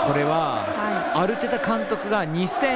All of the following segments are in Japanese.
これは、アルテタ監督が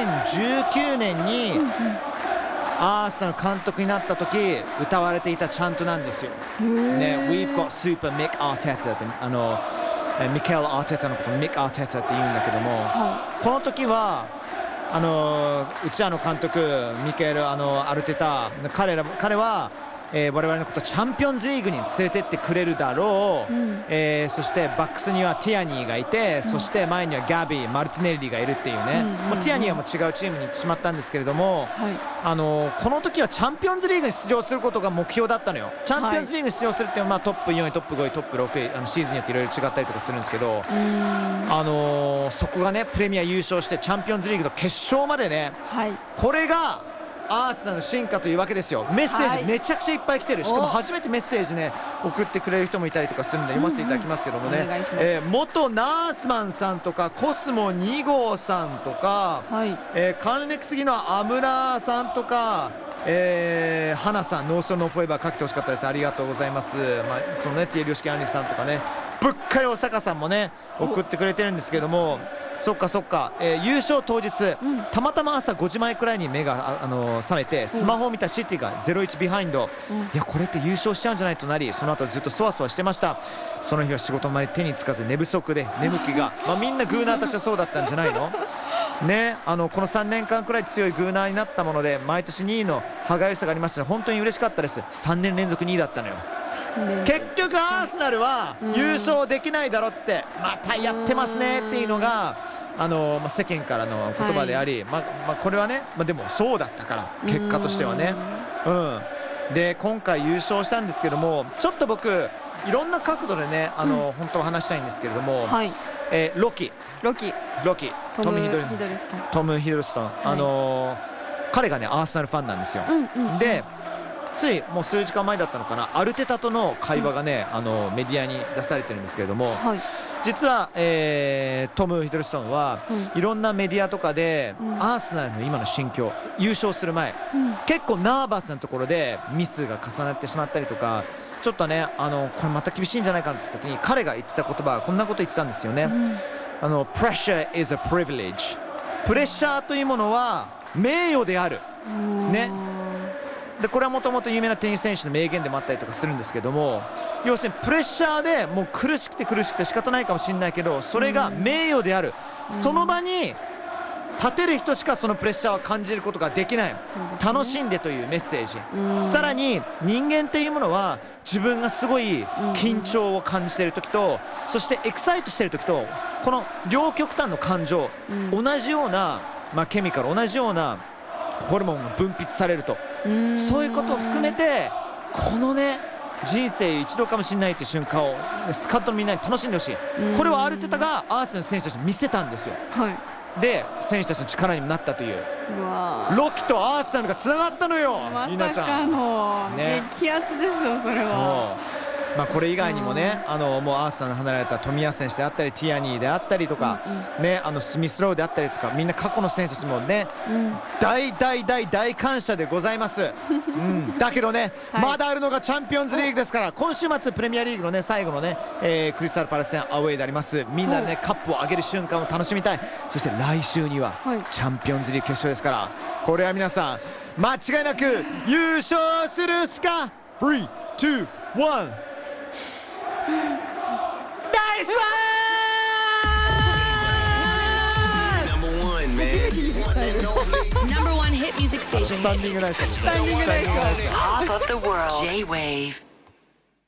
2019年に、アーセナル監督になった時歌われていたチャントなんですよ、ね、We've got Super Mick Arteta ってミケル・アーテタのことをミック・アーテタって言うんだけども、この時はうちの監督ミケル・アルテタ彼は我々のことをチャンピオンズリーグに連れてってくれるだろう、そしてバックスにはティアニーがいて、そして前にはギャビー、マルティネッリがいるっていうね、もうティアニーはもう違うチームに行ってしまったんですけれども、この時はチャンピオンズリーグに出場することが目標だったのよ。チャンピオンズリーグに出場するっていうのは、トップ4位、トップ5位、トップ6位シーズンによっていろいろ違ったりとかするんですけど、そこがねプレミア優勝してチャンピオンズリーグの決勝までね、これがアーセナルの進化というわけですよ。メッセージめちゃくちゃいっぱい来てる。しかも初めてメッセージね送ってくれる人もいたりとかするんで読ませていただきますけどもね、元ナースマンさんとかコスモ2号さんとか、還暦すぎのアムラさんとか、花さんノーストノーフォーエバー書けてほしかったです。ありがとうございます。そのねティエリオシキアンリさんとかね、ぶっかよ坂さんもね送ってくれてるんですけども、そっか、優勝当日、たまたま朝5時前くらいに目が覚めてスマホを見たシティが 0-1 ビハインド、いやこれって優勝しちゃうんじゃないとなり、その後ずっとそわそわしてました。その日は仕事まで手につかず寝不足で眠気が、みんなグーナーたちはそうだったんじゃないのね、この3年間くらい強いグーナーになったもので毎年2位の歯がゆさがありましたね。本当に嬉しかったです。3年連続2位だったのよ。結局アーセナルは優勝できないだろってまたやってますねっていうのが世間からの言葉であり、これはね、でもそうだったから結果としてはね、で今回優勝したんですけども、ちょっと僕いろんな角度でね本当は話したいんですけれども、ロキトム・ヒドルストン、彼がねアーセナルファンなんですよ。でついもう数時間前だったのかな、アルテタとの会話がねメディアに出されてるんですけれども、実はトム・ヒドルストンはいろんなメディアとかでアーセナルの今の心境、優勝する前結構ナーバスなところでミスが重なってしまったりとか、ちょっとねこれまた厳しいんじゃないかなって時に彼が言ってた言葉はこんなこと言ってたんですよね。Pressure is a privilege。 プレッシャーというものは名誉であるね。でこれはもともと有名なテニス選手の名言でもあったりとかするんですけども、要するにプレッシャーでもう苦しくて仕方ないかもしれないけど、それが名誉である、その場に立てる人しかそのプレッシャーを感じることができない、楽しんでというメッセージ。さらに人間っていうものは自分がすごい緊張を感じている時と、そしてエキサイトしている時と、この両極端の感情、同じような、ケミカル、同じようなホルモンが分泌されると、そういうことを含めてこのね人生一度かもしれないという瞬間をスカットのみんなに楽しんでほしい。これをアルテタがアーセナル選手たちに見せたんですよ。で選手たちの力にもなったという、ロキとアーセナルがつながったのよ。 まさかの激アツですよそれは。 これ以外にもねもうアーセナル離れた富安選手であったりティアニーであったりとか、スミスローであったりとか、みんな過去の選手たちもね、大感謝でございます、だけどね、まだあるのがチャンピオンズリーグですから、今週末プレミアリーグのね最後のね、クリスタルパレス戦アウェーであります。みんなでね、カップを上げる瞬間を楽しみたい。そして来週にはチャンピオンズリーグ決勝ですから、これは皆さん間違いなく優勝するしか。3、2、1ナイスワン Number one hit music station. Standing United. Top of the world. J-Wave.